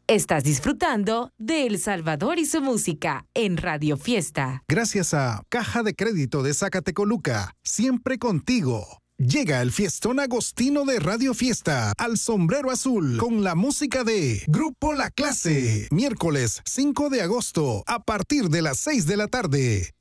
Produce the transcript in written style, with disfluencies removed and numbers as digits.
Estás disfrutando de El Salvador y su música en Radio Fiesta. Gracias a Caja de Crédito de Zacatecoluca, siempre contigo. Llega el Fiestón Agostino de Radio Fiesta al Sombrero Azul con la música de Grupo La Clase. Miércoles 5 de agosto a partir de las 6 de la tarde.